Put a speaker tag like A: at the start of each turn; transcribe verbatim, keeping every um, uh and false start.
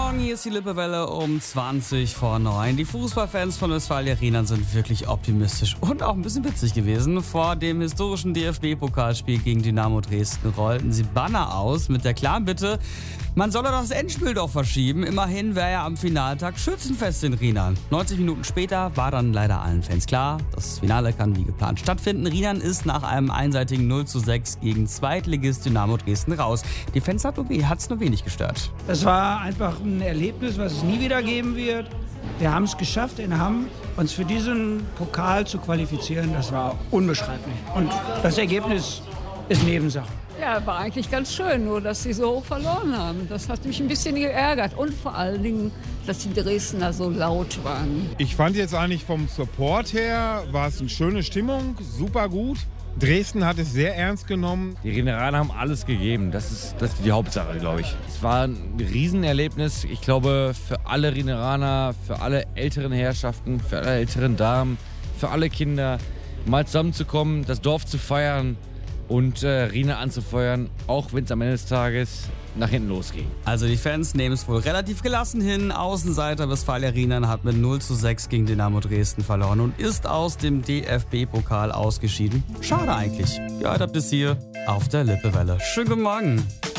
A: Morgen, hier ist die Lippewelle um zwanzig vor neun. Die Fußballfans von Westfalia Rheinland sind wirklich optimistisch und auch ein bisschen witzig gewesen. Vor dem historischen D F B-Pokalspiel gegen Dynamo Dresden rollten sie Banner aus mit der klaren Bitte, man solle das Endspiel doch verschieben. Immerhin wäre ja am Finaltag Schützenfest in Rheinland. neunzig Minuten später war dann leider allen Fans klar, das Finale kann wie geplant stattfinden. Rheinland ist nach einem einseitigen null zu sechs gegen Zweitligist Dynamo Dresden raus. Die Fans hat es nur wenig gestört.
B: Es war einfach ein Erlebnis, was es nie wieder geben wird. Wir haben es geschafft in Hamm, uns für diesen Pokal zu qualifizieren. Das war unbeschreiblich. Und das Ergebnis ist Nebensache.
C: Ja, war eigentlich ganz schön, nur dass sie so hoch verloren haben. Das hat mich ein bisschen geärgert. Und vor allen Dingen, dass die Dresdner so laut waren.
D: Ich fand jetzt eigentlich vom Support her, war es eine schöne Stimmung, super gut. Dresden hat es sehr ernst genommen.
E: Die Rheineraner haben alles gegeben. Das ist, das ist die Hauptsache, glaube ich. Es war ein Riesenerlebnis. Ich glaube, für alle Rheineraner, für alle älteren Herrschaften, für alle älteren Damen, für alle Kinder, mal zusammenzukommen, das Dorf zu feiern und äh, Rhine anzufeuern, auch wenn es am Ende des Tages nach hinten losging.
A: Also die Fans nehmen es wohl relativ gelassen hin. Außenseiter Westfalia Rheinland hat mit null zu sechs gegen Dynamo Dresden verloren und ist aus dem D F B-Pokal ausgeschieden. Schade eigentlich. Gehört habt ihr es hier auf der Lippewelle. Schönen guten Morgen.